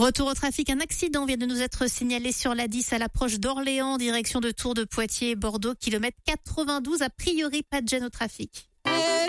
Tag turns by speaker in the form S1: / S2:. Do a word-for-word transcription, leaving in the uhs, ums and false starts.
S1: Retour au trafic, un accident vient de nous être signalé sur l'A dix à l'approche d'Orléans, direction de Tours de Poitiers, Bordeaux, kilomètre quatre-vingt-douze. A priori, pas de gêne au trafic.